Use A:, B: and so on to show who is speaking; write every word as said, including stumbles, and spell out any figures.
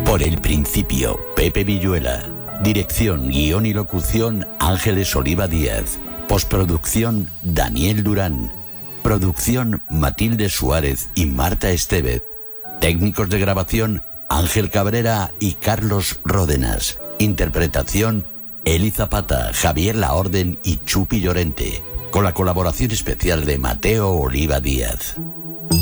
A: Por el principio, Pepe Villuela. Dirección, guión y locución, Ángeles Oliva Díaz. Postproducción, Daniel Durán. Producción, Matilde Suárez y Marta Estevez. Técnicos de grabación, Ángel Cabrera y Carlos Ródenas. Interpretación, Eli Zapata, Javier Laorden y Chupi Llorente. Con la colaboración especial de Mateo Oliva Díaz.